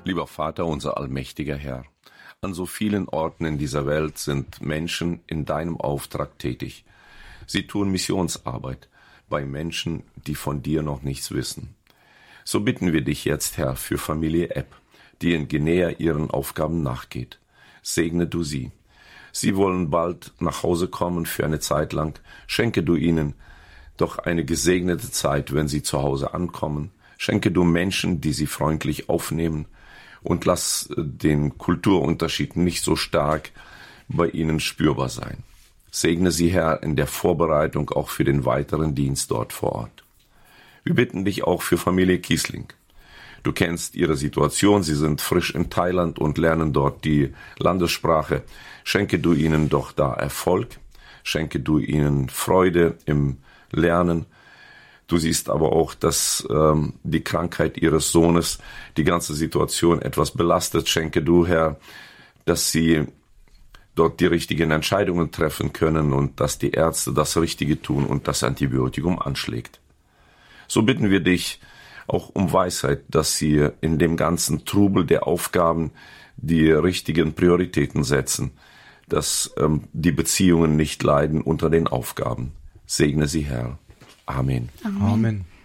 Lieber Vater, unser allmächtiger Herr, an so vielen Orten in dieser Welt sind Menschen in deinem Auftrag tätig. Sie tun Missionsarbeit bei Menschen, die von dir noch nichts wissen. So bitten wir dich jetzt, Herr, für Familie Epp, die in Guinea ihren Aufgaben nachgeht. Segne du sie. Sie wollen bald nach Hause kommen für eine Zeit lang. Schenke du ihnen doch eine gesegnete Zeit, wenn sie zu Hause ankommen. Schenke du Menschen, die sie freundlich aufnehmen, und lass den Kulturunterschied nicht so stark bei ihnen spürbar sein. Segne sie, Herr, in der Vorbereitung auch für den weiteren Dienst dort vor Ort. Wir bitten dich auch für Familie Kiesling. Du kennst ihre Situation, sie sind frisch in Thailand und lernen dort die Landessprache. Schenke du ihnen doch da Erfolg, schenke du ihnen Freude im Lernen. Du siehst aber auch, dass die Krankheit ihres Sohnes die ganze Situation etwas belastet. Schenke du, Herr, dass sie dort die richtigen Entscheidungen treffen können und dass die Ärzte das Richtige tun und das Antibiotikum anschlägt. So bitten wir dich auch um Weisheit, dass sie in dem ganzen Trubel der Aufgaben die richtigen Prioritäten setzen, dass die Beziehungen nicht leiden unter den Aufgaben. Segne sie, Herr. Amen. Amen.